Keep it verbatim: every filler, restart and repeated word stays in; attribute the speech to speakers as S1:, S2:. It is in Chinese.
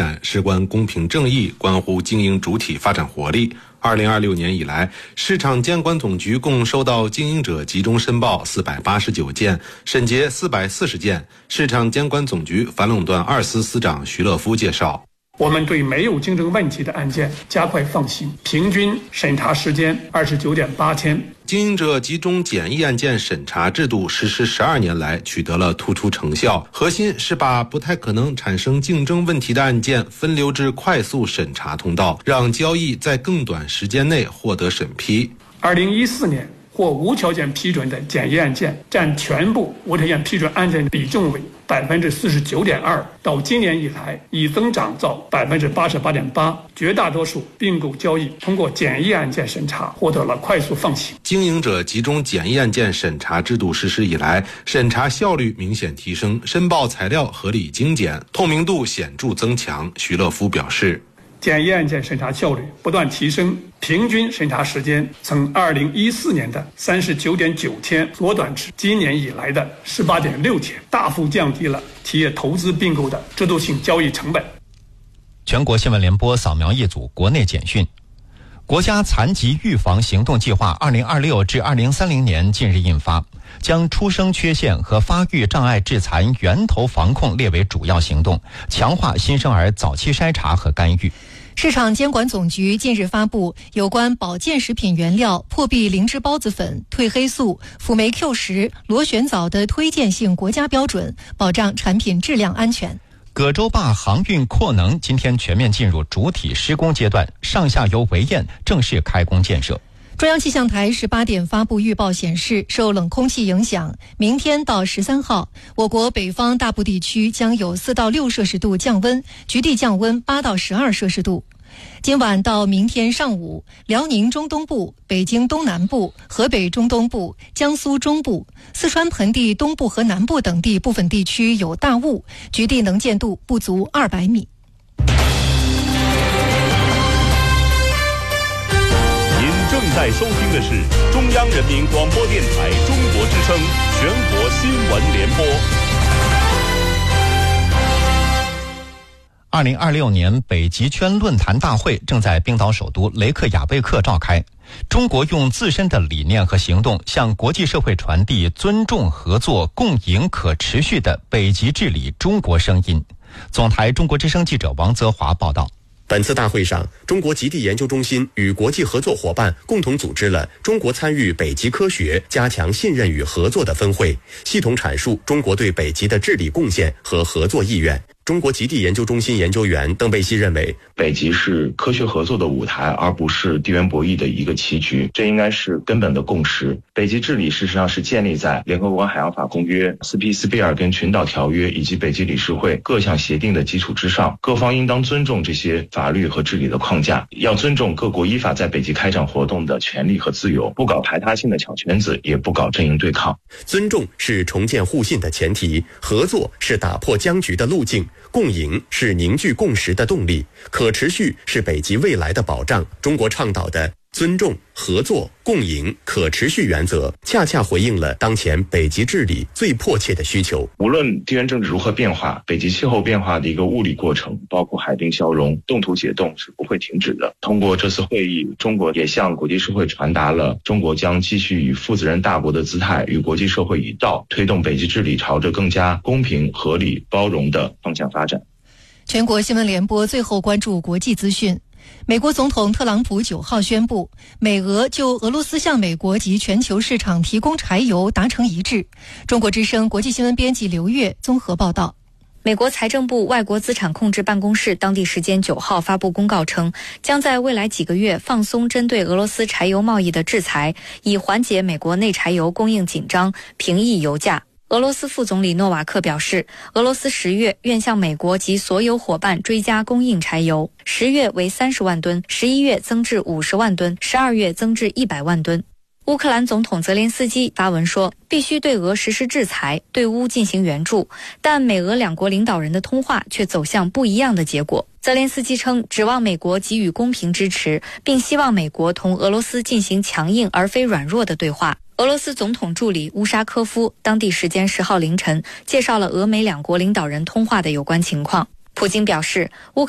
S1: 展，事关公平正义，关乎经营主体发展活力。二零二六年以来，市场监管总局共收到经营者集中申报四百八十九件，审结四百四十件。市场监管总局反垄断二司司长徐乐夫介绍，
S2: 我们对没有竞争问题的案件加快放行，平均审查时间二十九点八天。
S1: 经营者集中简易案件审查制度实施十二年来取得了突出成效，核心是把不太可能产生竞争问题的案件分流至快速审查通道，让交易在更短时间内获得审批。
S2: 二零一四年或无条件批准的简易案件占全部无条件批准案件的比重为百分之四十九点二，到今年以来已增长到百分之八十八点八。绝大多数并购交易通过简易案件审查获得了快速放行。
S1: 经营者集中简易案件审查制度实施以来，审查效率明显提升，申报材料合理精简，透明度显著增强。徐乐夫表示，
S2: 简易案件审查效率不断提升，平均审查时间从二零一四年的三十九点九天缩短至今年以来的十八点六天，大幅降低了企业投资并购的制度性交易成本。
S3: 全国新闻联播扫描一组国内简讯。国家残疾预防行动计划二零二六至二零三零年近日印发，将出生缺陷和发育障碍致残源头防控列为主要行动，强化新生儿早期筛查和干预。
S4: 市场监管总局近日发布有关保健食品原料破壁灵芝孢子粉、褪黑素、辅酶 Q 十、螺旋藻的推荐性国家标准，保障产品质量安全。
S3: 葛洲坝航运扩能今天全面进入主体施工阶段，上下游围堰正式开工建设。
S4: 中央气象台十八点发布预报显示，受冷空气影响，明天到十三号，我国北方大部地区将有四到六摄氏度降温，局地降温八到十二摄氏度。今晚到明天上午，辽宁中东部、北京东南部、河北中东部、江苏中部、四川盆地东部和南部等地部分地区有大雾，局地能见度不足二百米。
S5: 正在收听的是中央人民广播电台中国之声全国新闻联播。
S3: 二零二六年北极圈论坛大会正在冰岛首都雷克雅未克召开。中国用自身的理念和行动向国际社会传递尊重、合作、共赢、可持续的北极治理中国声音。总台中国之声记者王泽华报道。
S6: 本次大会上，中国极地研究中心与国际合作伙伴共同组织了中国参与北极科学、加强信任与合作的分会，系统阐述中国对北极的治理贡献和合作意愿。中国极地研究中心研究员邓贝西认为，
S7: 北极是科学合作的舞台，而不是地缘博弈的一个棋局，这应该是根本的共识。北极治理事实上是建立在联合国海洋法公约、斯皮斯比尔根群岛条约以及北极理事会各项协定的基础之上，各方应当尊重这些法律和治理的框架，要尊重各国依法在北极开展活动的权利和自由，不搞排他性的小圈子，也不搞阵营对抗。
S6: 尊重是重建互信的前提，合作是打破僵局的路径，共赢是凝聚共识的动力，可持续是北极未来的保障。中国倡导的尊重、合作、共赢、可持续原则，恰恰回应了当前北极治理最迫切的需求。
S7: 无论地缘政治如何变化，北极气候变化的一个物理过程，包括海冰消融、冻土解冻是不会停止的。通过这次会议，中国也向国际社会传达了中国将继续以负责任大国的姿态，与国际社会一道，推动北极治理朝着更加公平、合理、包容的方向发展。
S4: 全国新闻联播最后关注国际资讯。美国总统特朗普九号宣布，美俄就俄罗斯向美国及全球市场提供柴油达成一致。中国之声国际新闻编辑刘月综合报道。
S8: 美国财政部外国资产控制办公室当地时间九号发布公告称，将在未来几个月放松针对俄罗斯柴油贸易的制裁，以缓解美国内柴油供应紧张，平抑油价。俄罗斯副总理诺瓦克表示，俄罗斯十月愿向美国及所有伙伴追加供应柴油，十月为三十万吨，十一月增至五十万吨，十二月增至一百万吨。乌克兰总统泽连斯基发文说，必须对俄实施制裁，对乌进行援助，但美俄两国领导人的通话却走向不一样的结果。泽连斯基称，指望美国给予公平支持，并希望美国同俄罗斯进行强硬而非软弱的对话。俄罗斯总统助理乌沙科夫当地时间十号凌晨介绍了俄美两国领导人通话的有关情况。普京表示，乌